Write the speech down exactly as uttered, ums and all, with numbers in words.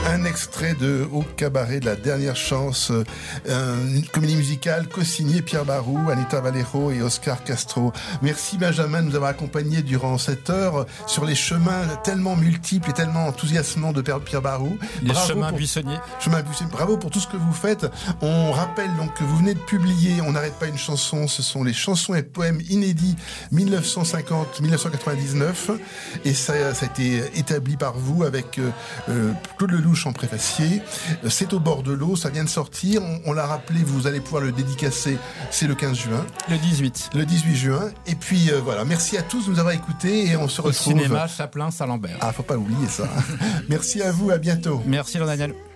Un extrait de Au cabaret de la dernière chance, euh, une comédie musicale co-signée Pierre Barou, Anita Valero et Oscar Castro. Merci Benjamin de nous avoir accompagnés durant cette heure sur les chemins tellement multiples et tellement enthousiasmants de Pierre Barou. Les Bravo chemins pour, buissonniers. Chemin buissonnier. Bravo pour tout ce que vous faites. On rappelle donc que vous venez de publier On n'arrête pas une chanson. Ce sont les chansons et poèmes inédits dix-neuf cent cinquante à dix-neuf cent quatre-vingt-dix-neuf. Et ça, ça a été établi par vous avec euh, Claude Lelouch en préfacier. C'est au bord de l'eau, ça vient de sortir. On, on l'a rappelé, vous allez pouvoir le dédicacer. C'est le quinze juin. Le dix-huit. Le dix-huit juin. Et puis euh, voilà, merci à tous de nous avoir écoutés et on se Au retrouve. cinéma Chaplin Saint-Lambert. Ah, faut pas oublier ça. Merci à vous, à bientôt. Merci Jean-Daniel.